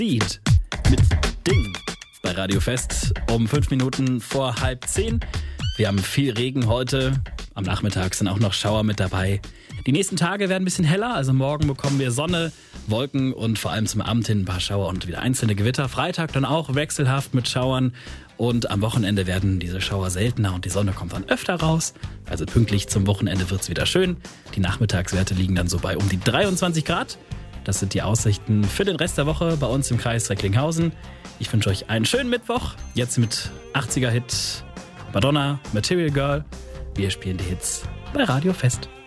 Speed mit Ding bei Radio Fest um 5 Minuten vor 9:30. Wir haben viel Regen heute. Am Nachmittag sind auch noch Schauer mit dabei. Die nächsten Tage werden ein bisschen heller. Also morgen bekommen wir Sonne, Wolken und vor allem zum Abend hin ein paar Schauer und wieder einzelne Gewitter. Freitag dann auch wechselhaft mit Schauern. Und am Wochenende werden diese Schauer seltener und die Sonne kommt dann öfter raus. Also pünktlich zum Wochenende wird es wieder schön. Die Nachmittagswerte liegen dann so bei um die 23 Grad. Das sind die Aussichten für den Rest der Woche bei uns im Kreis Recklinghausen. Ich wünsche euch einen schönen Mittwoch. Jetzt mit 80er-Hit Madonna, Material Girl. Wir spielen die Hits bei Radio Fest.